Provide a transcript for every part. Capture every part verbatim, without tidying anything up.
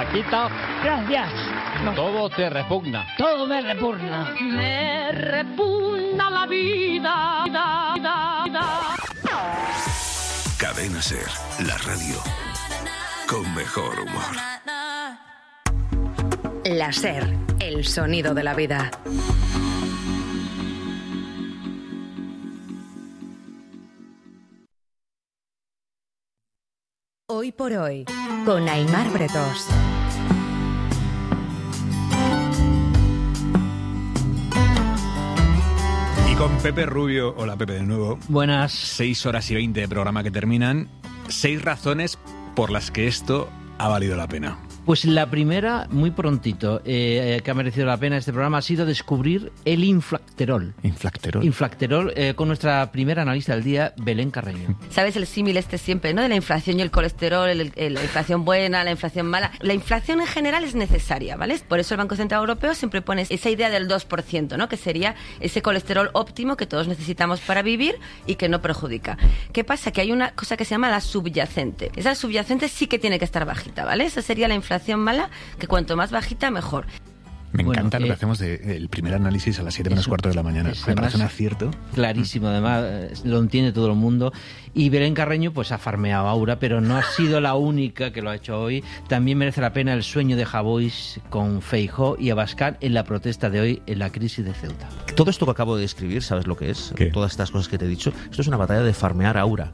Paquito. Gracias. No. Todo te repugna. Todo me repugna. Me repugna la vida. Da, da, da. Cadena Ser, la radio con mejor humor. La Ser, el sonido de la vida. Hoy por hoy, con Aimar Bretós. Y con Pepe Rubio. Hola, Pepe, de nuevo. Buenas. Seis horas y veinte de programa que terminan. Seis razones por las que esto ha valido la pena. Pues la primera, muy prontito, eh, que ha merecido la pena este programa, ha sido descubrir el inflacterol. Inflacterol. Inflacterol, eh, con nuestra primera analista del día, Belén Carreño. ¿Sabes el símil este siempre, no? De la inflación y el colesterol, el, el, la inflación buena, la inflación mala. La inflación en general es necesaria, ¿vale? Por eso el Banco Central Europeo siempre pone esa idea del dos por ciento, ¿no? Que sería ese colesterol óptimo que todos necesitamos para vivir y que no perjudica. ¿Qué pasa? Que hay una cosa que se llama la subyacente. Esa subyacente sí que tiene que estar bajita, ¿vale? Esa sería la inflación mala, que cuanto más bajita, mejor. Me bueno, encanta lo eh, que hacemos de el primer análisis a las siete menos cuarto de la mañana. Me parece un acierto. Clarísimo, además lo entiende todo el mundo. Y Belén Carreño pues ha farmeado a Aura, pero no ha sido la única que lo ha hecho hoy. También merece la pena el sueño de Javois con Feijóo y Abascal en la protesta de hoy en la crisis de Ceuta. Todo esto que acabo de describir, ¿sabes lo que es? ¿Qué? Todas estas cosas que te he dicho. Esto es una batalla de farmear a Aura.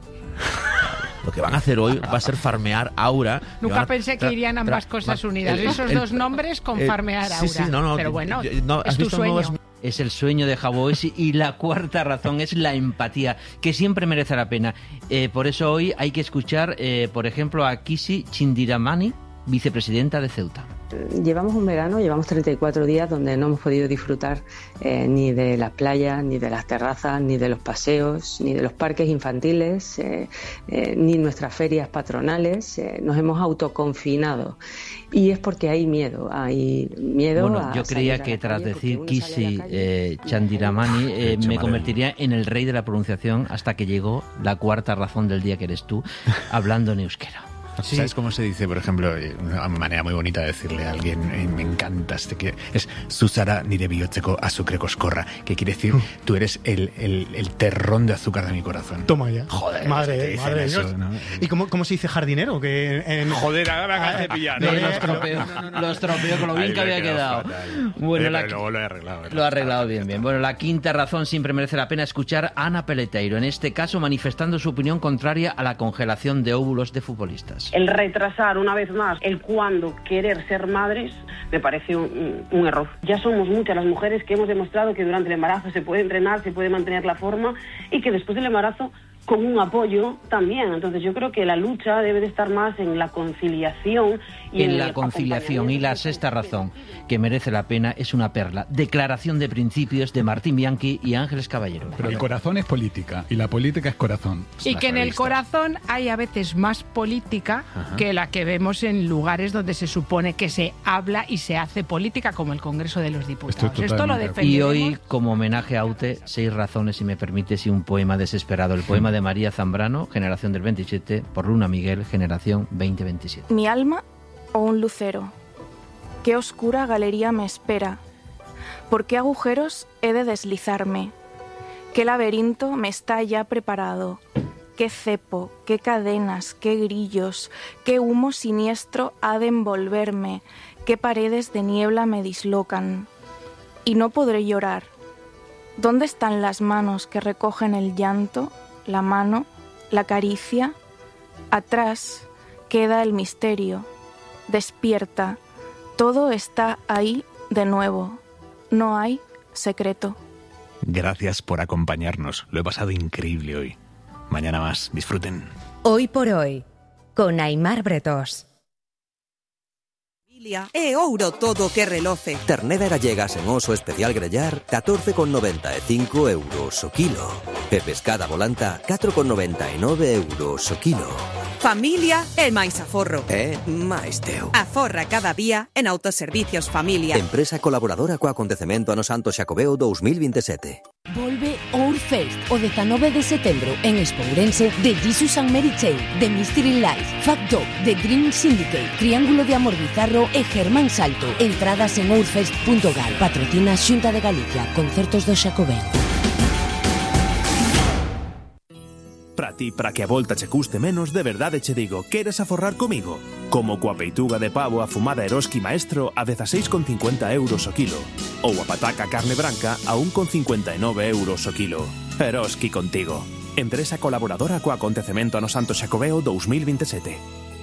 Lo que van a hacer hoy va a ser farmear Aura. Nunca a... pensé que irían ambas cosas unidas. El, Esos el, dos nombres con el, farmear Aura. Sí, sí, no, no, pero bueno, no, es tu sueño. Nuevas... Es el sueño de Javois. Y la cuarta razón es la empatía, que siempre merece la pena. Eh, por eso hoy hay que escuchar, eh, por ejemplo, a Kisi Chindiramani, vicepresidenta de Ceuta. Llevamos un verano, llevamos treinta y cuatro días donde no hemos podido disfrutar eh, ni de las playas, ni de las terrazas, ni de los paseos, ni de los parques infantiles, eh, eh, ni nuestras ferias patronales. Eh, nos hemos autoconfinado y es porque hay miedo, hay miedo bueno, a yo creía que tras decir Kisi eh, Chindiramani eh, me convertiría en el rey de la pronunciación hasta que llegó la cuarta razón del día, que eres tú, hablando en euskera. Sí. ¿Sabes cómo se dice, por ejemplo, una manera muy bonita de decirle a alguien, eh, me encanta este que es Susara nire bihotzeko azukre koskorra, que quiere decir, tú eres el, el, el terrón de azúcar de mi corazón. Toma ya. Joder, madre, madre eso, Dios. ¿no? ¿Y cómo, cómo se dice jardinero? Que en... Joder, ahora me acabas de pillar. No, los tropeo, no, no, no, los tropeo con lo bien que había quedado. Fatal. Bueno, Oye, la... pero luego lo he arreglado. Lo ha arreglado bien, bien. Bueno, la quinta razón, siempre merece la pena escuchar a Ana Peleteiro, en este caso manifestando su opinión contraria a la congelación de óvulos de futbolistas. El retrasar una vez más el cuándo querer ser madres me parece un, un error. Ya somos muchas las mujeres que hemos demostrado que durante el embarazo se puede entrenar, se puede mantener la forma y que después del embarazo con un apoyo también. Entonces yo creo que la lucha debe de estar más en la conciliación y en, en la conciliación. Y la sexta razón que merece la pena es una perla: declaración de principios de Martín Bianchi y Ángeles Caballero. Pero el corazón es política y la política es corazón. Y que en el corazón hay a veces más política Ajá. que la que vemos en lugares donde se supone que se habla y se hace política, como el Congreso de los Diputados. Esto lo defendemos. Y hoy, como homenaje a Aute, seis razones, si me permites, y un poema desesperado. El poema de María Zambrano, generación del veintisiete, por Luna Miguel, generación veinte veintisiete. Mi alma o un lucero. Qué oscura galería me espera. ¿Por qué agujeros he de deslizarme? ¿Qué laberinto me está ya preparado? ¿Qué cepo, qué cadenas, qué grillos, qué humo siniestro ha de envolverme? ¿Qué paredes de niebla me dislocan? Y no podré llorar. ¿Dónde están las manos que recogen el llanto? La mano, la caricia. Atrás queda el misterio. Despierta. Todo está ahí de nuevo. No hay secreto. Gracias por acompañarnos. Lo he pasado increíble hoy. Mañana más. Disfruten. Hoy por hoy, con Aimar Bretós. E ouro todo que reloce. Ternera gallega sen oso especial grellar, catorce con noventa e cinco euros o kilo. E pescada volanta, catro con noventa e nove euros o kilo. Familia e máis aforro. E máis teu. Aforra cada día en Autoservicios Familia. Empresa colaboradora co acontecemento ano Santo Xacobeo dous mil veintisiete. Volve o Urfest o dezanove de setembro en Espourense de Jesus and Mary Chain, The Mystery Life, Fact Dog, The Dream Syndicate, Triángulo de Amor Bizarro e Germán Salto. Entradas en urfest punto gal. Patrocina Xunta de Galicia. Concertos do Xacobeo. Para ti, para que a volta che custe menos, de verdade che digo, queres aforrar comigo? Como coa peituga de pavo afumada Eroski Maestro a dezaseis con cincuenta euros o kilo. Ou a pataca carne branca a un con cincuenta e nove euros o kilo. Eroski contigo. Empresa colaboradora co acontecemento ano Santo Xacobeo dous mil veintisiete.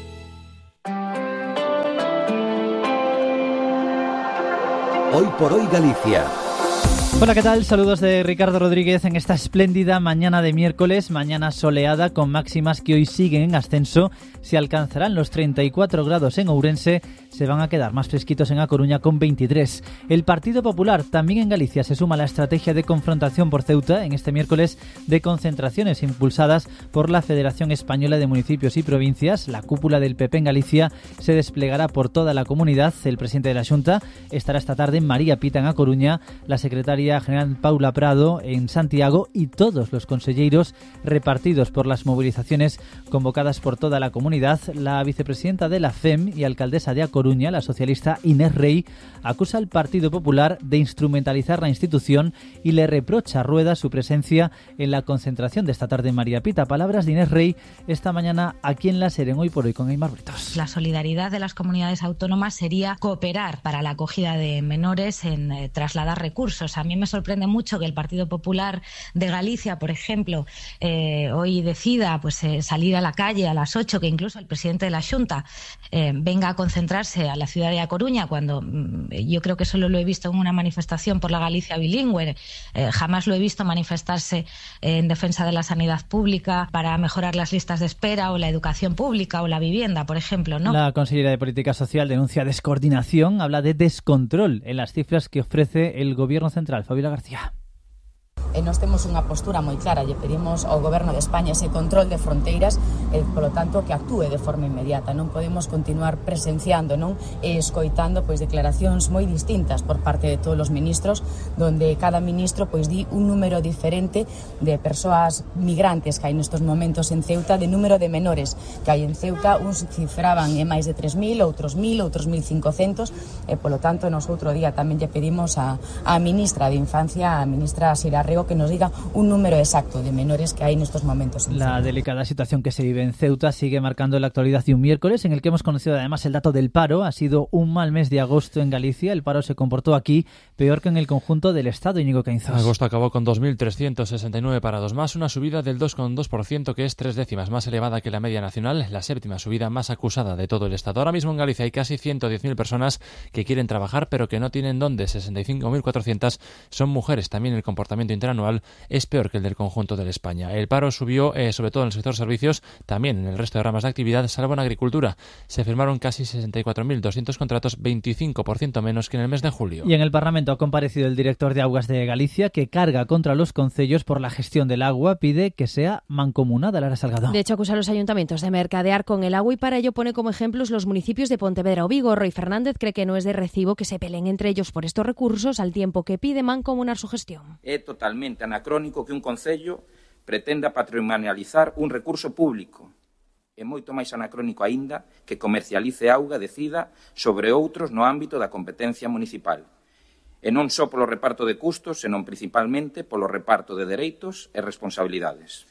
Hoy por hoy Galicia. Hola, ¿qué tal? Saludos de Ricardo Rodríguez en esta espléndida mañana de miércoles, mañana soleada con máximas que hoy siguen en ascenso. Se alcanzarán los treinta y cuatro grados en Ourense, se van a quedar más fresquitos en A Coruña con veintitrés. El Partido Popular también en Galicia se suma a la estrategia de confrontación por Ceuta en este miércoles de concentraciones impulsadas por la Federación Española de Municipios y Provincias. La cúpula del P P en Galicia se desplegará por toda la comunidad. El presidente de la Xunta estará esta tarde en María Pita en A Coruña, la secretaria general Paula Prado en Santiago y todos los conselleiros repartidos por las movilizaciones convocadas por toda la comunidad. La vicepresidenta de la F E M y alcaldesa de A Coruña, la socialista Inés Rey, acusa al Partido Popular de instrumentalizar la institución y le reprocha a Rueda su presencia en la concentración de esta tarde en María Pita. Palabras de Inés Rey esta mañana aquí en La Seren, Hoy por Hoy con Aimar Britos. La solidaridad de las comunidades autónomas sería cooperar para la acogida de menores en eh, trasladar recursos. A mí me sorprende mucho que el Partido Popular de Galicia, por ejemplo, eh, hoy decida pues eh, salir a la calle a las ocho, que incluso el presidente de la Xunta eh, venga a concentrarse a la ciudad de A Coruña, cuando mm, yo creo que solo lo he visto en una manifestación por la Galicia bilingüe. Eh, jamás lo he visto manifestarse en defensa de la sanidad pública, para mejorar las listas de espera o la educación pública o la vivienda, por ejemplo, ¿no? La consellera de Política Social denuncia descoordinación, habla de descontrol en las cifras que ofrece el Gobierno Central. Fabiola García. E nós temos unha postura moi clara, lle pedimos ao Goberno de España ese control de fronteiras e, polo tanto, que actúe de forma inmediata. Non podemos continuar presenciando, non, e escoitando pois declaracións moi distintas por parte de todos os ministros, donde cada ministro pois di un número diferente de persoas migrantes que hai nestes momentos en Ceuta, de número de menores que hai en Ceuta. Uns cifraban en máis de tres mil, outros mil, outros mil cincocentos, e, polo tanto, nos outro día tamén lle pedimos a, a ministra de Infancia, a ministra Sira Rego, que nos diga un número exacto de menores que hay en estos momentos. En la delicada situación que se vive en Ceuta sigue marcando la actualidad de un miércoles en el que hemos conocido además el dato del paro. Ha sido un mal mes de agosto en Galicia. El paro se comportó aquí peor que en el conjunto del Estado. Íñigo Caínzos. Agosto acabó con dos mil trescientos sesenta y nueve parados más, una subida del dos coma dos por ciento, que es tres décimas más elevada que la media nacional, la séptima subida más acusada de todo el Estado. Ahora mismo en Galicia hay casi ciento diez mil personas que quieren trabajar pero que no tienen dónde. sesenta y cinco mil cuatrocientas son mujeres. También el comportamiento interanual es peor que el del conjunto de España. El paro subió eh, sobre todo en el sector servicios, también en el resto de ramas de actividad, salvo en agricultura. Se firmaron casi sesenta y cuatro mil doscientos contratos, veinticinco por ciento menos que en el mes de julio. Y en el Parlamento ha comparecido el director de Augas de Galicia, que carga contra los concellos por la gestión del agua, pide que sea mancomunada. Lara Salgado. De hecho, acusa a los ayuntamientos de mercadear con el agua y para ello pone como ejemplos los municipios de Pontevedra o Vigo. Roy Fernández cree que no es de recibo que se peleen entre ellos por estos recursos, al tiempo que pide mancomunar su gestión. É totalmente anacrónico que un concello pretenda patrimonializar un recurso público. É moito máis anacrónico aínda que comercialice auga e decida sobre outros no ámbito da competencia municipal. E non só polo reparto de custos, senón principalmente polo reparto de dereitos e responsabilidades.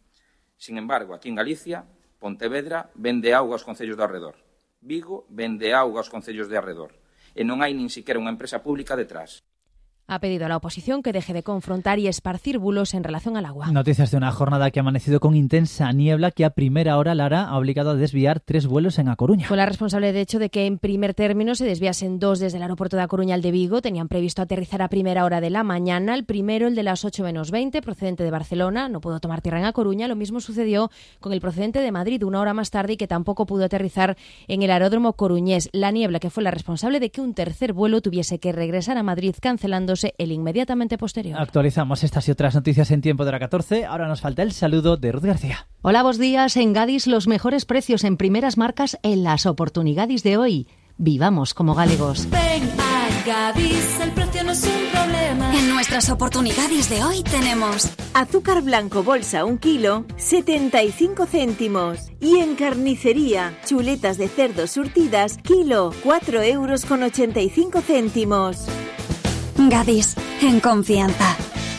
Sin embargo, aquí en Galicia, Pontevedra vende auga aos concellos do arredor. Vigo vende auga aos concellos de arredor. E non hai nin siquiera unha empresa pública detrás. Ha pedido a la oposición que deje de confrontar y esparcir bulos en relación al agua. Noticias de una jornada que ha amanecido con intensa niebla que a primera hora, Lara, ha obligado a desviar tres vuelos en A Coruña. Fue la responsable, de hecho, de que en primer término se desviasen dos desde el aeropuerto de A Coruña al de Vigo. Tenían previsto aterrizar a primera hora de la mañana. El primero, el de las ocho menos veinte, procedente de Barcelona, no pudo tomar tierra en A Coruña. Lo mismo sucedió con el procedente de Madrid, una hora más tarde, y que tampoco pudo aterrizar en el aeródromo coruñés. La niebla que fue la responsable de que un tercer vuelo tuviese que regresar a Madrid, cancelándose el inmediatamente posterior. Actualizamos estas y otras noticias en tiempo de la catorce. Ahora nos falta el saludo de Ruth García. Hola, buenos días. En Gadis, los mejores precios en primeras marcas en las oportunidades de hoy. Vivamos como galegos. Ven a Gadis, el precio no es un problema. En nuestras oportunidades de hoy tenemos azúcar blanco bolsa un kilo, setenta y cinco céntimos. Y en carnicería, chuletas de cerdo surtidas, kilo, cuatro euros con ochenta y cinco céntimos. Gadis, en confianza.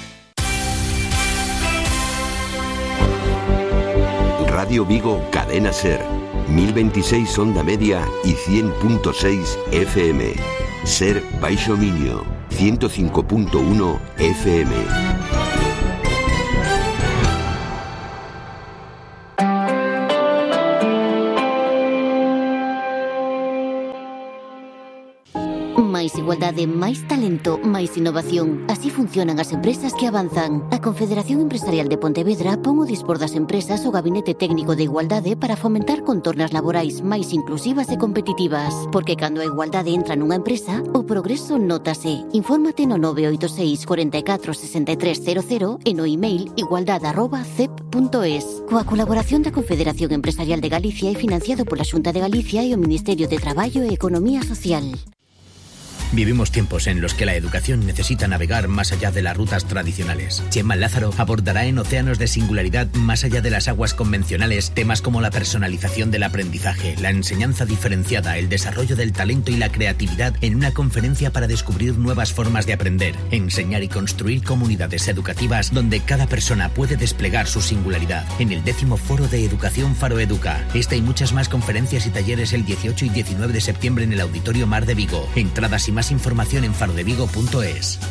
Radio Vigo, Cadena Ser, mil veintiséis onda media y cien punto seis F M. Ser Baixo Miño, ciento cinco punto uno F M. Máis igualdade, máis talento, máis innovación. Así funcionan as empresas que avanzan. A Confederación Empresarial de Pontevedra pon o dispor das empresas o Gabinete Técnico de Igualdade para fomentar contornas laborais máis inclusivas e competitivas. Porque cando a igualdade entra nunha empresa, o progreso nótase. Infórmate no nove oito seis, cuarenta y cuatro, sesenta y tres cero cero e no email igualdade arroba cep punto es. Coa colaboración da Confederación Empresarial de Galicia e financiado pola Xunta de Galicia e o Ministerio de Traballo e Economía Social. Vivimos tiempos en los que la educación necesita navegar más allá de las rutas tradicionales. Chema Lázaro abordará en Océanos de Singularidad, más allá de las aguas convencionales, temas como la personalización del aprendizaje, la enseñanza diferenciada, el desarrollo del talento y la creatividad en una conferencia para descubrir nuevas formas de aprender, enseñar y construir comunidades educativas donde cada persona puede desplegar su singularidad. En el décimo Foro de Educación Faro Educa. Esta y muchas más conferencias y talleres el dieciocho y diecinueve de septiembre en el Auditorio Mar de Vigo. Entradas y más información en farodevigo punto es.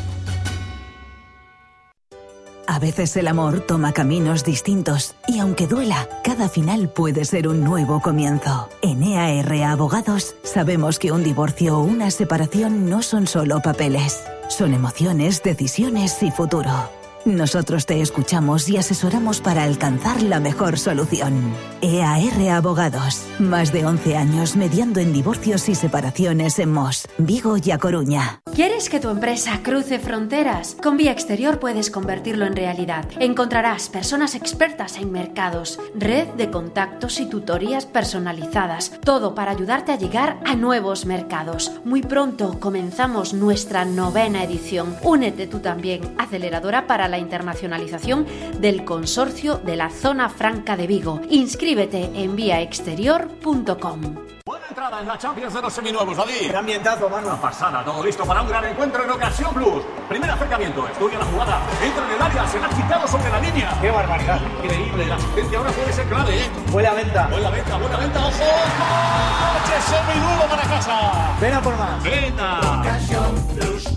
A veces el amor toma caminos distintos y aunque duela, cada final puede ser un nuevo comienzo. En E A R Abogados sabemos que un divorcio o una separación no son solo papeles, son emociones, decisiones y futuro. Nosotros te escuchamos y asesoramos para alcanzar la mejor solución. E A R Abogados. Más de once años mediando en divorcios y separaciones en Mos, Vigo y A Coruña. ¿Quieres que tu empresa cruce fronteras? Con Vía Exterior puedes convertirlo en realidad. Encontrarás personas expertas en mercados, red de contactos y tutorías personalizadas. Todo para ayudarte a llegar a nuevos mercados. Muy pronto comenzamos nuestra novena edición. Únete tú también, aceleradora para la internacionalización del Consorcio de la Zona Franca de Vigo. Inscríbete en vía exterior punto com. Buena entrada en la Champions de los seminuevos, David. Qué ambientazo, mano. Una pasada, todo listo para un gran encuentro en Ocasión Plus. Primer acercamiento, estudia la jugada, entra en el área, se la ha quitado sobre la línea. Qué barbaridad. Increíble, la asistencia ahora puede ser clave, ¿eh? Buena venta. Buena venta, buena venta, ojo. ¡Coche seminuevo para casa! Ven a por más. Venta. Ocasión Plus.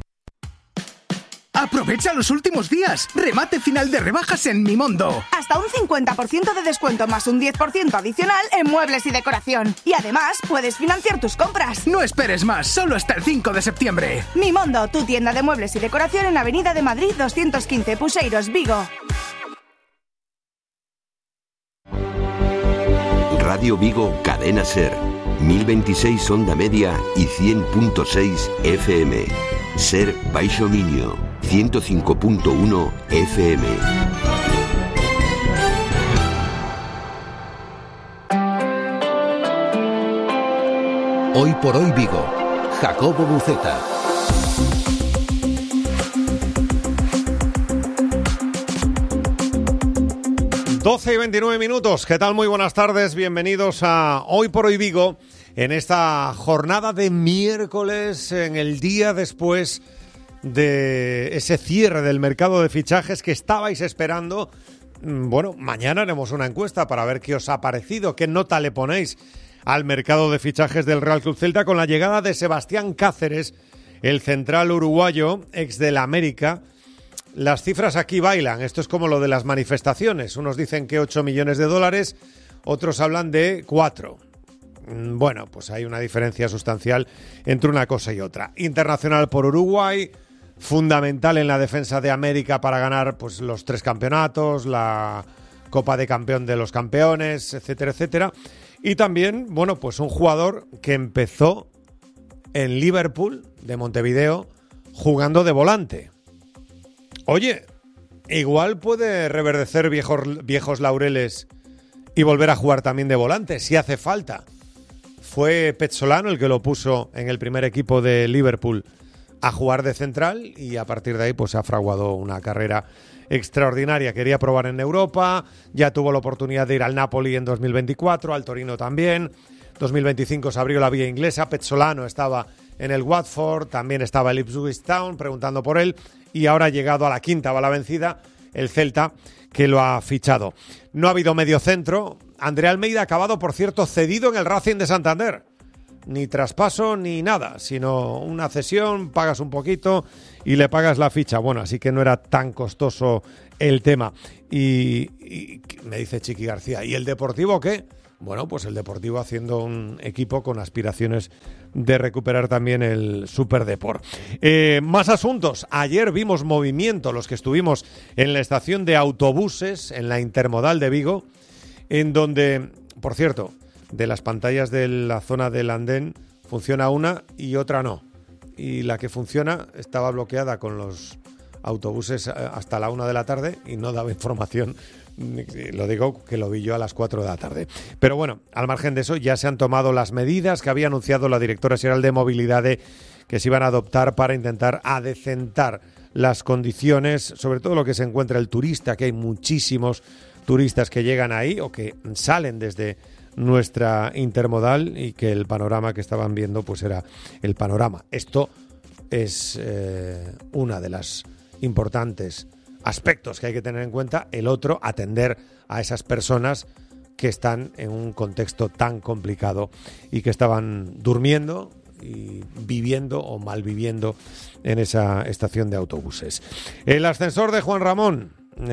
¡Aprovecha los últimos días! ¡Remate final de rebajas en Mimondo! Hasta un cincuenta por ciento de descuento más un diez por ciento adicional en muebles y decoración. Y además, puedes financiar tus compras. No esperes más, solo hasta el cinco de septiembre. Mimondo, tu tienda de muebles y decoración en Avenida de Madrid doscientos quince, Puseiros, Vigo. Radio Vigo, Cadena Ser, mil veintiséis onda media y cien punto seis F M. Ser Baixo Miño, ciento cinco punto uno F M. Hoy por hoy Vigo, Jacobo Buceta. doce y veintinueve minutos, ¿qué tal? Muy buenas tardes, bienvenidos a Hoy por Hoy Vigo, en esta jornada de miércoles, en el día después de ese cierre del mercado de fichajes que estabais esperando. Bueno, mañana haremos una encuesta para ver qué os ha parecido, qué nota le ponéis al mercado de fichajes del Real Club Celta con la llegada de Sebastián Cáceres, el central uruguayo, ex del América. Las cifras aquí bailan, esto es como lo de las manifestaciones. Unos dicen que ocho millones de dólares, otros hablan de cuatro. Bueno, pues hay una diferencia sustancial entre una cosa y otra. Internacional por Uruguay, fundamental en la defensa de América para ganar pues los tres campeonatos, la Copa de Campeón de los Campeones, etcétera, etcétera. Y también, bueno, pues un jugador que empezó en Liverpool de Montevideo jugando de volante. Oye, igual puede reverdecer viejos, viejos laureles y volver a jugar también de volante, si hace falta. fue Pezzolano el que lo puso en el primer equipo de Liverpool a jugar de central y a partir de ahí pues ha fraguado una carrera extraordinaria. Quería probar en Europa, ya tuvo la oportunidad de ir al Napoli en dos mil veinticuatro, al Torino también. dos mil veinticinco se abrió la vía inglesa, Pezzolano estaba en el Watford, también estaba el Ipswich Town preguntando por él y ahora ha llegado a la quinta bala vencida el Celta, que lo ha fichado. No ha habido mediocentro. André Almeida ha acabado, por cierto, cedido en el Racing de Santander. Ni traspaso ni nada, sino una cesión, pagas un poquito y le pagas la ficha. Bueno, así que no era tan costoso el tema. Y, y me dice Chiqui García, ¿y el Deportivo qué? Bueno, pues el Deportivo haciendo un equipo con aspiraciones de recuperar también el Superdeport. Eh, más asuntos. Ayer vimos movimiento, los que estuvimos en la estación de autobuses, en la Intermodal de Vigo, en donde, por cierto, de las pantallas de la zona del andén funciona una y otra no. Y la que funciona estaba bloqueada con los autobuses hasta la una de la tarde y no daba información. Lo digo que lo vi yo a las cuatro de la tarde. Pero bueno, al margen de eso ya se han tomado las medidas que había anunciado la directora general de Movilidad que se iban a adoptar para intentar adecentar las condiciones, sobre todo lo que se encuentra el turista, que hay muchísimos turistas que llegan ahí o que salen desde nuestra intermodal y que el panorama que estaban viendo pues era el panorama. Esto es eh, una de las importantes aspectos que hay que tener en cuenta. El otro, atender a esas personas que están en un contexto tan complicado y que estaban durmiendo y viviendo o malviviendo en esa estación de autobuses. El ascensor de Juan Ramón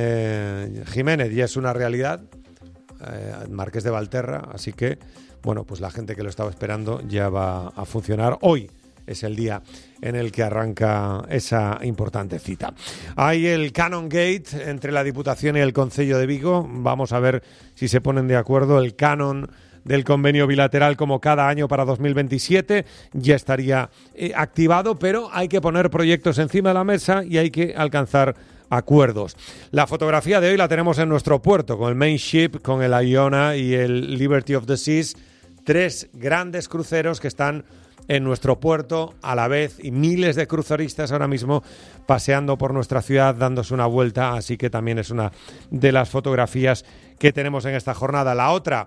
eh, Jiménez ya es una realidad, eh, Marqués de Valterra, así que bueno, pues la gente que lo estaba esperando ya va a funcionar. Hoy es el día en el que arranca esa importante cita. Hay el Canon Gate entre la Diputación y el Concello de Vigo. Vamos a ver si se ponen de acuerdo. El canon del convenio bilateral, como cada año para dos mil veintisiete, ya estaría eh, activado, pero hay que poner proyectos encima de la mesa y hay que alcanzar acuerdos. La fotografía de hoy la tenemos en nuestro puerto, con el Main Ship, con el Iona y el Liberty of the Seas, tres grandes cruceros que están en nuestro puerto a la vez y miles de cruceristas ahora mismo paseando por nuestra ciudad, dándose una vuelta, así que también es una de las fotografías que tenemos en esta jornada. La otra,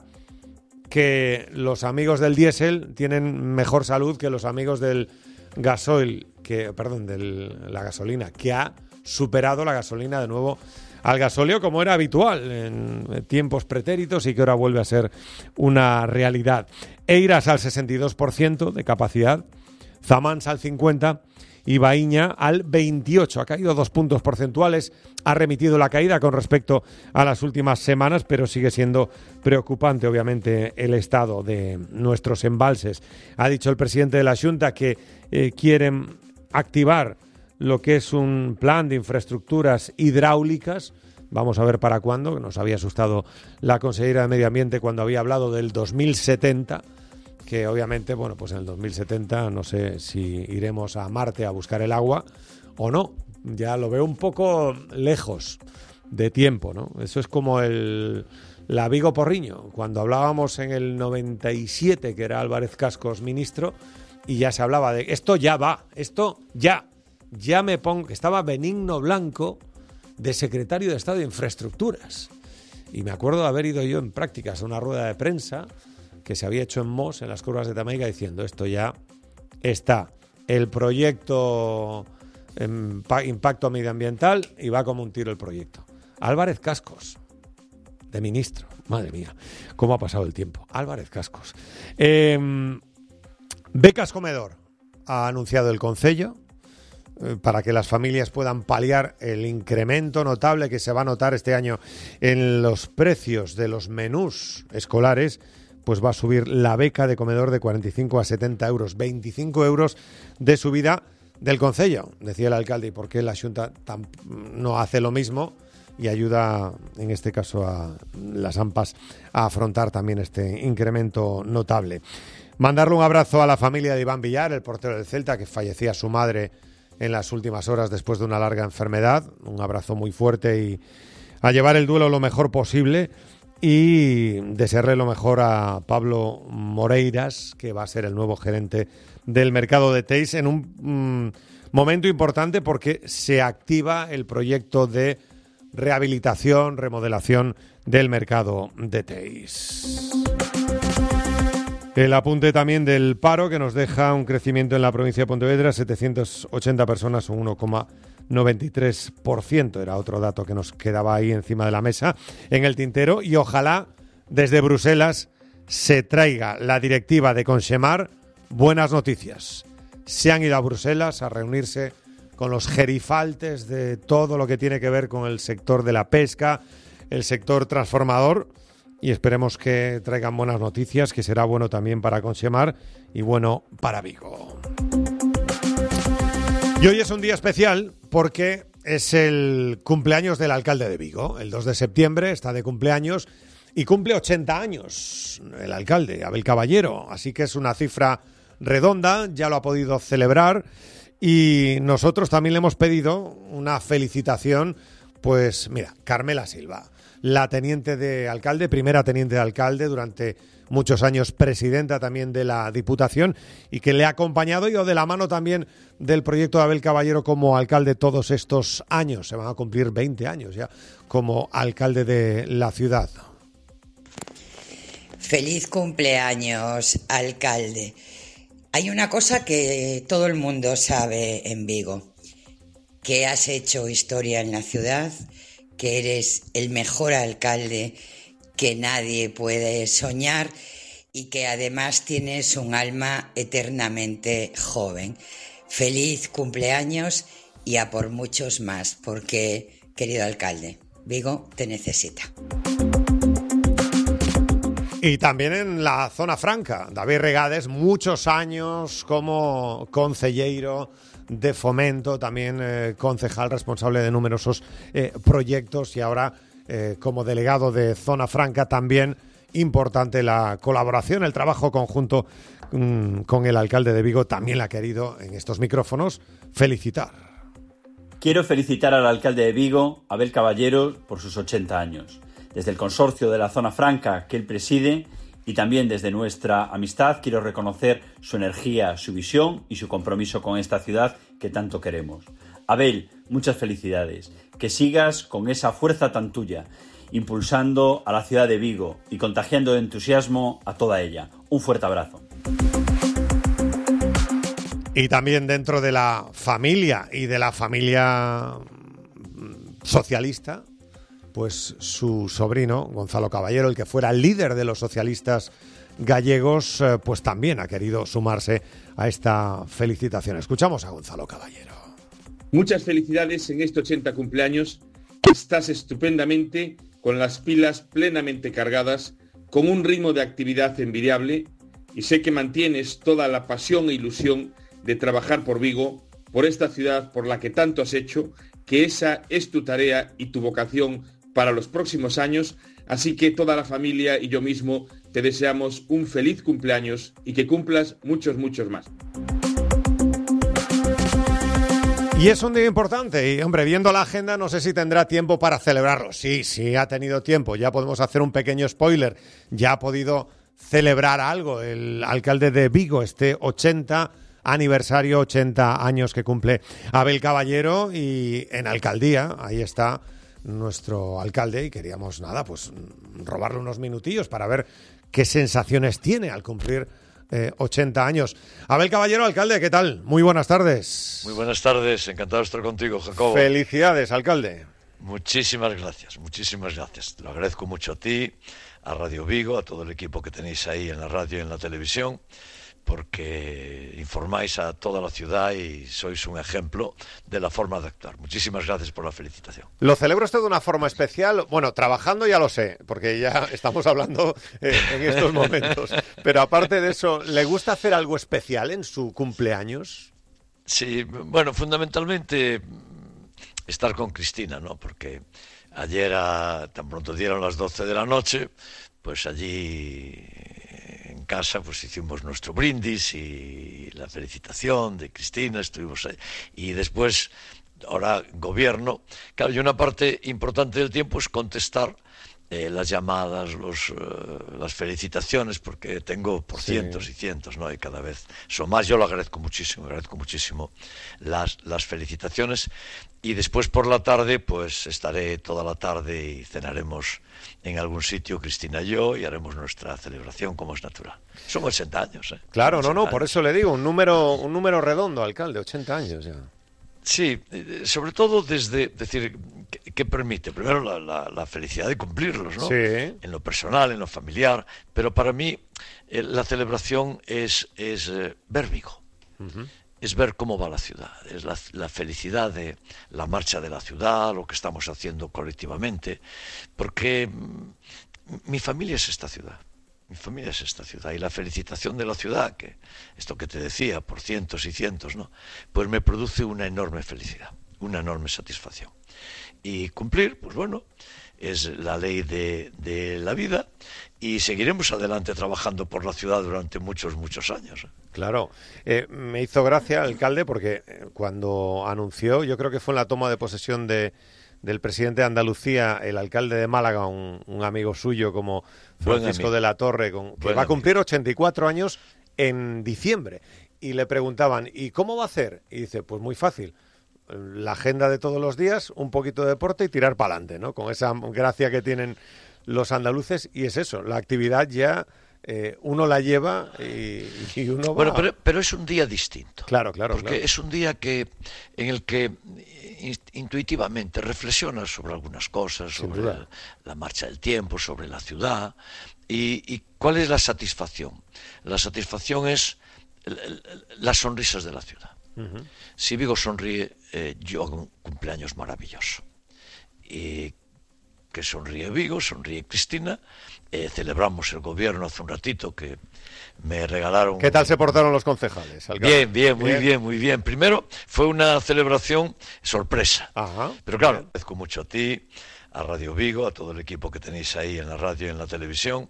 que los amigos del diésel tienen mejor salud que los amigos del gasoil, que, perdón, de la gasolina, que ha superado la gasolina de nuevo al gasóleo, como era habitual en tiempos pretéritos y que ahora vuelve a ser una realidad. Eiras al sesenta y dos por ciento de capacidad, Zamans al cincuenta por ciento y Baíña al veintiocho por ciento. Ha caído dos puntos porcentuales, ha remitido la caída con respecto a las últimas semanas, pero sigue siendo preocupante, obviamente, el estado de nuestros embalses. Ha dicho el presidente de la Xunta que eh, quieren activar lo que es un plan de infraestructuras hidráulicas. Vamos a ver para cuándo. Nos había asustado la consejera de Medio Ambiente cuando había hablado del dos mil setenta, que obviamente, bueno, pues en el dos mil setenta no sé si iremos a Marte a buscar el agua o no. Ya lo veo un poco lejos de tiempo, ¿no? Eso es como el la Vigo Porriño, cuando hablábamos en el noventa y siete, que era Álvarez Cascos ministro, y ya se hablaba de esto ya va, esto ya. Ya me pongo, que estaba Benigno Blanco de secretario de Estado de Infraestructuras. Y me acuerdo de haber ido yo en prácticas a una rueda de prensa que se había hecho en Mos, en las curvas de Tamaiga, diciendo esto ya está. El proyecto en impacto medioambiental y va como un tiro el proyecto. Álvarez Cascos, de ministro. Madre mía, cómo ha pasado el tiempo. Álvarez Cascos. Eh, becas comedor ha anunciado el Concello, para que las familias puedan paliar el incremento notable que se va a notar este año en los precios de los menús escolares, pues va a subir la beca de comedor de cuarenta y cinco a setenta euros, veinticinco euros de subida del Concello, decía el alcalde. ¿Y por qué la Xunta no hace lo mismo y ayuda, en este caso, a las AMPAs a afrontar también este incremento notable? Mandarle un abrazo a la familia de Iván Villar, el portero del Celta, que fallecía su madre en las últimas horas después de una larga enfermedad. Un abrazo muy fuerte y a llevar el duelo lo mejor posible. y desearle lo mejor a Pablo Moreiras, que va a ser el nuevo gerente del mercado de Teis, en un mmm, momento importante porque se activa el proyecto de rehabilitación, remodelación del mercado de Teis. El apunte también del paro, que nos deja un crecimiento en la provincia de Pontevedra, setecientas ochenta personas, un uno coma noventa y tres por ciento. Era otro dato que nos quedaba ahí encima de la mesa, en el tintero, y ojalá desde Bruselas se traiga la directiva de Consemar buenas noticias. Se han ido a Bruselas a reunirse con los gerifaltes de todo lo que tiene que ver con el sector de la pesca, el sector transformador, y esperemos que traigan buenas noticias, que será bueno también para Consemar y bueno para Vigo. Y hoy es un día especial porque es el cumpleaños del alcalde de Vigo. El dos de septiembre está de cumpleaños y cumple ochenta años el alcalde, Abel Caballero. Así que es una cifra redonda, ya lo ha podido celebrar. Y nosotros también le hemos pedido una felicitación, pues mira, Carmela Silva, la teniente de alcalde, primera teniente de alcalde durante muchos años, presidenta también de la Diputación, y que le ha acompañado y o de la mano también del proyecto de Abel Caballero como alcalde todos estos años. Se van a cumplir veinte años ya como alcalde de la ciudad. Feliz cumpleaños, alcalde. Hay una cosa que todo el mundo sabe en Vigo, que has hecho historia en la ciudad, que eres el mejor alcalde que nadie puede soñar y que además tienes un alma eternamente joven. Feliz cumpleaños y a por muchos más, porque, querido alcalde, Vigo te necesita. Y también en la zona franca, David Regades, muchos años como concelleiro de Fomento, también eh, concejal responsable de numerosos eh, proyectos, y ahora eh, como delegado de Zona Franca. También importante la colaboración, el trabajo conjunto mmm, con el alcalde de Vigo. También la ha querido en estos micrófonos felicitar. Quiero felicitar al alcalde de Vigo, Abel Caballero, por sus ochenta años. Desde el consorcio de la Zona Franca que él preside, y también desde nuestra amistad, quiero reconocer su energía, su visión y su compromiso con esta ciudad que tanto queremos. Abel, muchas felicidades. Que sigas con esa fuerza tan tuya, impulsando a la ciudad de Vigo y contagiando de entusiasmo a toda ella. Un fuerte abrazo. Y también dentro de la familia y de la familia socialista, pues su sobrino, Gonzalo Caballero, el que fuera líder de los socialistas gallegos, pues también ha querido sumarse a esta felicitación. Escuchamos a Gonzalo Caballero. Muchas felicidades en este ochenta cumpleaños. Estás estupendamente, con las pilas plenamente cargadas, con un ritmo de actividad envidiable, y sé que mantienes toda la pasión e ilusión de trabajar por Vigo, por esta ciudad por la que tanto has hecho, que esa es tu tarea y tu vocación para los próximos años. Así que toda la familia y yo mismo te deseamos un feliz cumpleaños y que cumplas muchos, muchos más. Y es un día importante y, hombre, viendo la agenda no sé si tendrá tiempo para celebrarlo. Sí, sí ha tenido tiempo. Ya podemos hacer un pequeño spoiler. Ya ha podido celebrar algo el alcalde de Vigo, este ochenta aniversario, ochenta años que cumple Abel Caballero, y en alcaldía, ahí está nuestro alcalde, y queríamos, nada, pues robarle unos minutillos para ver qué sensaciones tiene al cumplir eh, ochenta años. Abel Caballero, alcalde, ¿qué tal? Muy buenas tardes. Muy buenas tardes, encantado de estar contigo, Jacobo. Felicidades, alcalde. Muchísimas gracias, muchísimas gracias. Te lo agradezco mucho a ti, a Radio Vigo, a todo el equipo que tenéis ahí en la radio y en la televisión, porque informáis a toda la ciudad y sois un ejemplo de la forma de actuar. Muchísimas gracias por la felicitación. Lo celebro esto de una forma especial, bueno, trabajando ya lo sé, porque ya estamos hablando eh, en estos momentos, pero aparte de eso, ¿le gusta hacer algo especial en su cumpleaños? Sí, bueno, fundamentalmente estar con Cristina, ¿no? Porque ayer, a, tan pronto dieron las doce de la noche, pues allí en casa pues hicimos nuestro brindis y la felicitación de Cristina, estuvimos ahí. Y después, ahora gobierno, claro, y una parte importante del tiempo es contestar eh, las llamadas, los, uh, las felicitaciones, porque tengo por sí. cientos y cientos, ¿no? Y cada vez son más. Yo lo agradezco muchísimo, agradezco muchísimo las, las felicitaciones. Y después por la tarde, pues estaré toda la tarde y cenaremos en algún sitio, Cristina y yo, y haremos nuestra celebración como es natural. Son ochenta años, ¿eh? Claro, no, no, años. por eso le digo, un número, un número redondo, alcalde, ochenta años ya. Sí, sobre todo desde, decir, que, que permite, primero la, la, la felicidad de cumplirlos, ¿no? Sí. En lo personal, en lo familiar, pero para mí eh, la celebración es, es eh, ver Vigo, uh-huh. es ver cómo va la ciudad, es la, la felicidad de la marcha de la ciudad, lo que estamos haciendo colectivamente, porque mm, mi familia es esta ciudad. Mi familia es esta ciudad y la felicitación de la ciudad, que esto que te decía, por cientos y cientos, ¿no? Pues me produce una enorme felicidad, una enorme satisfacción. Y cumplir, pues bueno, es la ley de, de la vida y seguiremos adelante trabajando por la ciudad durante muchos, muchos años. Claro, eh, me hizo gracia, alcalde, porque cuando anunció, yo creo que fue en la toma de posesión de... del presidente de Andalucía, el alcalde de Málaga, un, un amigo suyo como Francisco de la Torre, con, que Buen va a cumplir amigo. ochenta y cuatro años en diciembre. Y le preguntaban, ¿y cómo va a hacer? Y dice, pues muy fácil. La agenda de todos los días, un poquito de deporte y tirar para adelante, ¿no? Con esa gracia que tienen los andaluces. Y es eso, la actividad ya eh, uno la lleva y, y uno va... Bueno, pero, pero es un día distinto. Claro, claro. Porque claro. es un día que en el que intuitivamente reflexionas sobre algunas cosas, sobre la, la marcha del tiempo, sobre la ciudad y, y cuál es la satisfacción. La satisfacción es el, el, las sonrisas de la ciudad. Uh-huh. Si Vigo sonríe, eh, yo hago un cumpleaños maravilloso. Y que sonríe Vigo, sonríe Cristina. Eh, celebramos el gobierno hace un ratito que me regalaron... ¿Qué tal se portaron los concejales, alcalde? Bien, bien, muy bien. bien, muy bien. Primero fue una celebración sorpresa. Ajá, pero claro, bien. Agradezco mucho a ti, a Radio Vigo, a todo el equipo que tenéis ahí en la radio y en la televisión,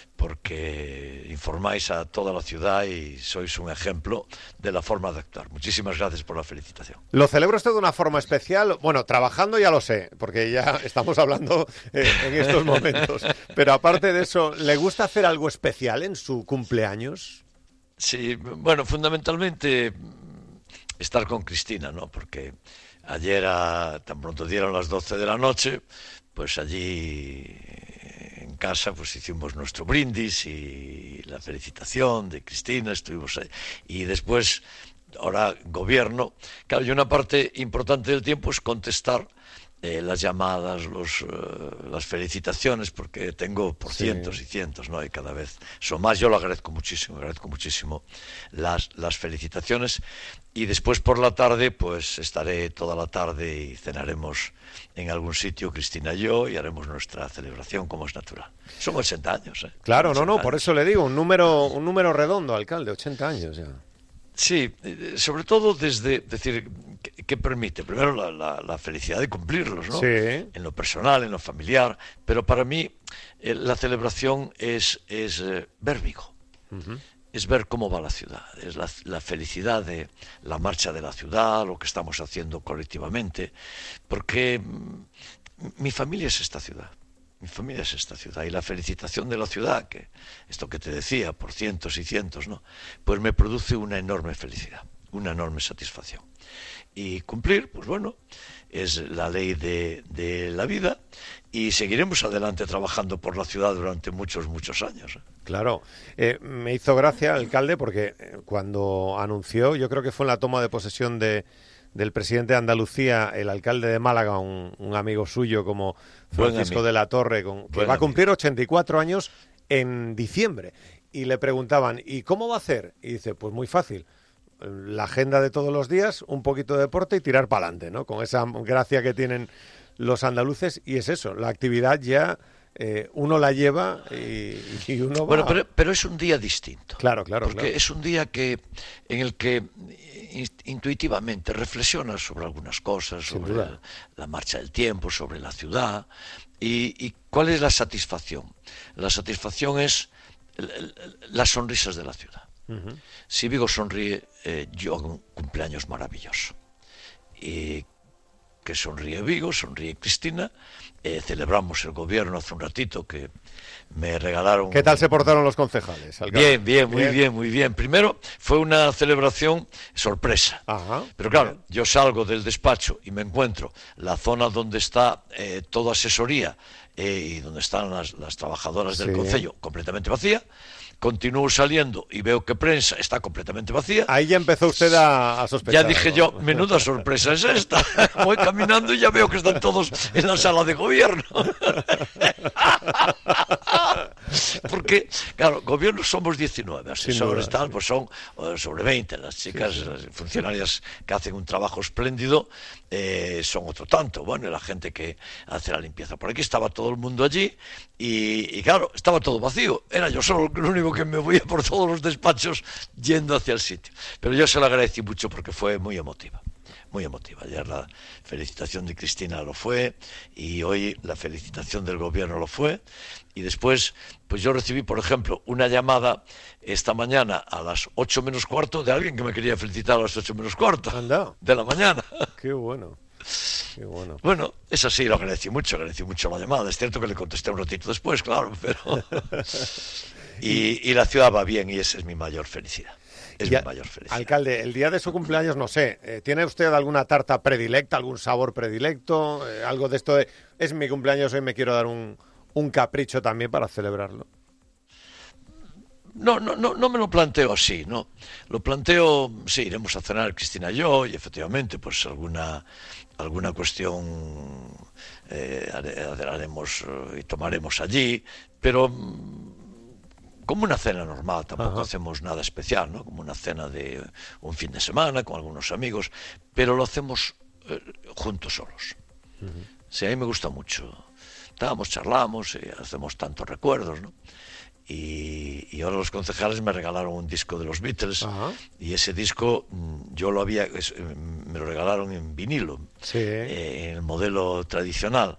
porque informáis a toda la ciudad y sois un ejemplo de la forma de actuar. Muchísimas gracias por la felicitación. Lo celebro usted de una forma especial, bueno, trabajando ya lo sé, porque ya estamos hablando eh, en estos momentos, pero aparte de eso, ¿le gusta hacer algo especial en su cumpleaños? Sí, bueno, fundamentalmente estar con Cristina, ¿no? Porque ayer, a, tan pronto dieron las doce de la noche, pues allí... en casa pues hicimos nuestro brindis y la felicitación de Cristina, estuvimos ahí. Y después, ahora gobierno, claro, y una parte importante del tiempo es contestar eh, las llamadas, los, uh, las felicitaciones, porque tengo por sí. cientos y cientos, ¿no? Y cada vez son más. Yo lo agradezco muchísimo, agradezco muchísimo las, las felicitaciones. Y después por la tarde, pues estaré toda la tarde y cenaremos en algún sitio, Cristina y yo, y haremos nuestra celebración como es natural. Son ochenta años, ¿eh? Claro, no, no, años. Por eso le digo, un número, un número redondo, alcalde, ochenta años ya. Sí, sobre todo desde, decir, que, que permite, primero la, la, la felicidad de cumplirlos, ¿no? Sí. En lo personal, en lo familiar, pero para mí eh, la celebración es, es eh, ver Vigo. Uh-huh. Es ver cómo va la ciudad, es la, la felicidad de la marcha de la ciudad, lo que estamos haciendo colectivamente, porque mm, mi familia es esta ciudad, mi familia es esta ciudad, y la felicitación de la ciudad, que esto que te decía, por cientos y cientos, ¿no? Pues me produce una enorme felicidad, una enorme satisfacción. Y cumplir, pues bueno, es la ley de, de la vida y seguiremos adelante trabajando por la ciudad durante muchos, muchos años. Claro, eh, me hizo gracia, alcalde, porque cuando anunció, yo creo que fue en la toma de posesión de, del presidente de Andalucía, el alcalde de Málaga, un, un amigo suyo como Francisco de la Torre, con, que Buen va a cumplir amigo. ochenta y cuatro años en diciembre. Y le preguntaban, ¿y cómo va a hacer? Y dice, pues muy fácil. La agenda de todos los días, un poquito de deporte y tirar para adelante, ¿no? Con esa gracia que tienen los andaluces, y es eso, la actividad ya eh, uno la lleva y, y uno va... Bueno, pero, pero es un día distinto. Claro, claro. Porque claro. es un día que en el que intuitivamente reflexionas sobre algunas cosas, Sin sobre duda. la marcha del tiempo, sobre la ciudad, y, y cuál es la satisfacción. La satisfacción es el, el, las sonrisas de la ciudad. Uh-huh. Si Vigo sonríe, eh, yo hago un cumpleaños maravilloso. Y que porque sonríe Vigo, sonríe Cristina. Eh, celebramos el gobierno hace un ratito que me regalaron... ¿Qué tal se portaron los concejales, alcalde? Bien, bien, muy bien. bien, muy bien. Primero fue una celebración sorpresa. Ajá, pero claro, bien. Yo salgo del despacho y me encuentro la zona donde está eh, toda asesoría eh, y donde están las, las trabajadoras del sí. concello completamente vacía. Continúo saliendo y veo que prensa está completamente vacía. Ahí ya empezó usted a, a sospechar. Ya dije ¿no? yo, menuda sorpresa es esta. Voy caminando y ya veo que están todos en la sala de gobierno. Porque, claro, gobierno somos diecinueve, asesores tal, sí. pues son uh, sobre veinte. Las chicas, sí, sí. las funcionarias que hacen un trabajo espléndido, eh, son otro tanto. Bueno, y la gente que hace la limpieza. Por aquí estaba todo el mundo allí y, y claro, estaba todo vacío. Era yo solo el único que me voy por todos los despachos yendo hacia el sitio. Pero yo se lo agradecí mucho porque fue muy emotiva. Muy emotiva. Ayer la felicitación de Cristina lo fue y hoy la felicitación del gobierno lo fue. Y después, pues yo recibí, por ejemplo, una llamada esta mañana a las ocho menos cuarto de alguien que me quería felicitar a las ocho menos cuarto Anda. de la mañana. Qué bueno. Qué bueno. Bueno, eso sí, lo agradecí mucho, agradecí mucho la llamada. Es cierto que le contesté un ratito después, claro, pero... y, y la ciudad va bien y esa es mi mayor felicidad. Es ya, mi mayor felicidad. Alcalde, el día de su cumpleaños, no sé, eh, ¿tiene usted alguna tarta predilecta, algún sabor predilecto? Eh, algo de esto de, es mi cumpleaños, hoy me quiero dar un, un capricho también para celebrarlo. No, no, no, no me lo planteo así, ¿no? Lo planteo, sí, iremos a cenar Cristina y yo, y efectivamente, pues alguna, alguna cuestión eh, haremos y tomaremos allí, pero como una cena normal, tampoco Ajá. hacemos nada especial, ¿no? Como una cena de un fin de semana con algunos amigos, pero lo hacemos eh, juntos solos. Uh-huh. Sí, a mí me gusta mucho. Estábamos, charlamos, y hacemos tantos recuerdos, ¿no? Y, y ahora los concejales me regalaron un disco de los Beatles. Ajá. Y ese disco yo lo había, es, me lo regalaron en vinilo, sí. eh, en el modelo tradicional.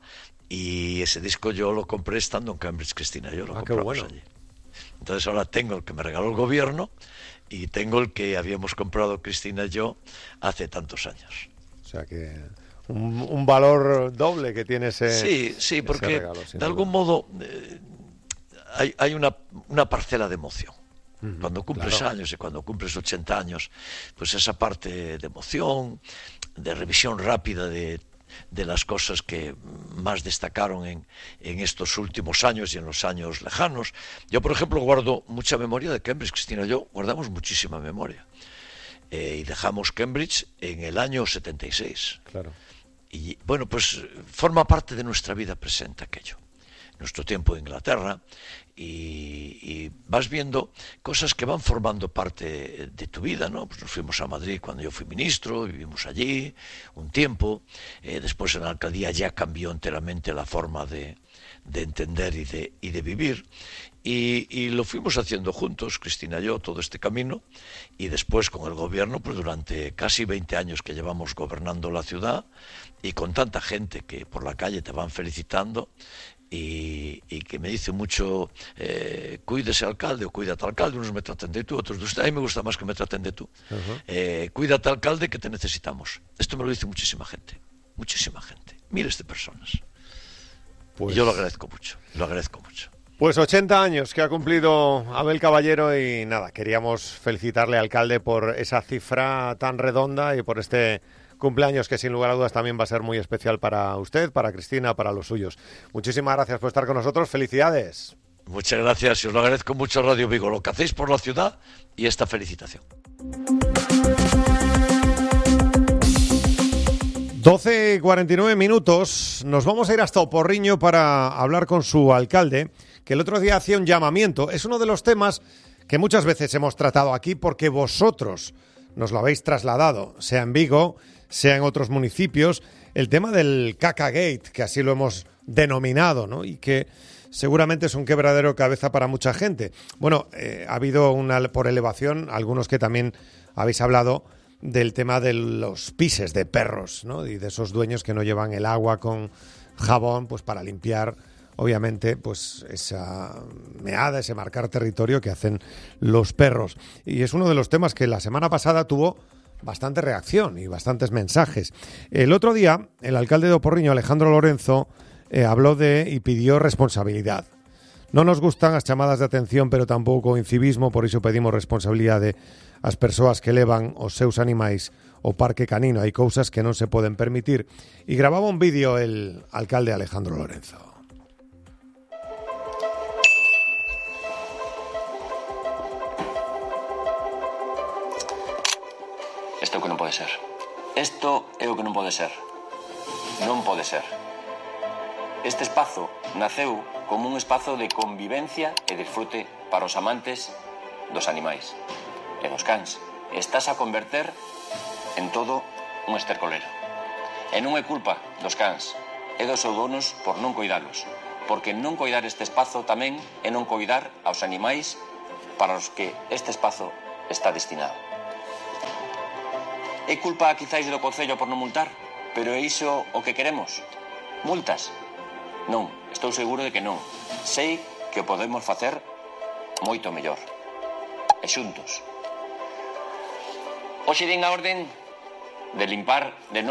Y ese disco yo lo compré estando en Cambridge, Cristina, yo lo ah, compramos bueno. allí. Entonces ahora tengo el que me regaló el gobierno y tengo el que habíamos comprado Cristina y yo hace tantos años. O sea que un, un valor doble que tiene ese Sí, sí, porque regalo, de duda. algún modo eh, hay, hay una, una parcela de emoción. Uh-huh, cuando cumples claro. años y cuando cumples ochenta años, pues esa parte de emoción, de revisión rápida de de las cosas que más destacaron en, en estos últimos años y en los años lejanos. Yo, por ejemplo, guardo mucha memoria de Cambridge. Cristina y yo guardamos muchísima memoria. Eh, y dejamos Cambridge en el año setenta y seis. Claro. Y, bueno, pues forma parte de nuestra vida presente aquello. Nuestro tiempo en Inglaterra, y, y vas viendo cosas que van formando parte de tu vida, ¿no? Pues nos fuimos a Madrid cuando yo fui ministro, vivimos allí un tiempo, eh, después en la alcaldía ya cambió enteramente la forma de, de entender y de, y de vivir, y, y lo fuimos haciendo juntos, Cristina y yo, todo este camino, y después con el gobierno, pues durante casi veinte años que llevamos gobernando la ciudad, y con tanta gente que por la calle te van felicitando, Y, y que me dice mucho, eh, cuídese alcalde o cuídate alcalde, unos me traten de tú, otros de usted, a mí me gusta más que me traten de tú. Uh-huh. eh, cuídate alcalde que te necesitamos. Esto me lo dice muchísima gente, muchísima gente, miles de personas. Pues... Y yo lo agradezco mucho, lo agradezco mucho. Pues ochenta años que ha cumplido Abel Caballero y nada, queríamos felicitarle, alcalde, por esa cifra tan redonda y por este cumpleaños que sin lugar a dudas también va a ser muy especial para usted, para Cristina, para los suyos. Muchísimas gracias por estar con nosotros. ¡Felicidades! Muchas gracias y os lo agradezco mucho, Radio Vigo, lo que hacéis por la ciudad y esta felicitación. doce y cuarenta y nueve minutos. Nos vamos a ir hasta Oporriño para hablar con su alcalde, que el otro día hacía un llamamiento. Es uno de los temas que muchas veces hemos tratado aquí porque vosotros nos lo habéis trasladado, sea en Vigo, sea en otros municipios, el tema del Cacagate, que así lo hemos denominado, ¿no? Y que seguramente es un quebradero de cabeza para mucha gente. Bueno, eh, ha habido una por elevación, algunos que también habéis hablado del tema de los pises de perros, ¿no? Y de esos dueños que no llevan el agua con jabón, pues para limpiar, obviamente, pues esa meada, ese marcar territorio que hacen los perros. Y es uno de los temas que la semana pasada tuvo bastante reacción y bastantes mensajes. El otro día, el alcalde de Oporriño, Alejandro Lorenzo, eh, habló de y pidió responsabilidad. Non nos gustan as chamadas de atención, pero tampouco o incivismo, por iso pedimos responsabilidade ás persoas que levan os seus animais ao parque canino. Hai cousas que non se poden permitir. E grababa un vídeo el alcalde Alejandro Lorenzo. Isto é o que non pode ser. Isto é o que non pode ser. Non pode ser. Este espazo naceu como un espazo de convivencia e disfrute para os amantes dos animais e dos cans. Estás a converter en todo un estercolero. E non é culpa dos cans, é dos seus donos por non coidalos, porque non coidar este espazo tamén é non coidar aos animais para os que este espazo está destinado. É culpa quizáis do Concello por non multar, pero é iso o que queremos? Multas? Non, estou seguro de que non. Sei que o podemos facer moito mellor. E xuntos. Hoxe din a orden de limpar de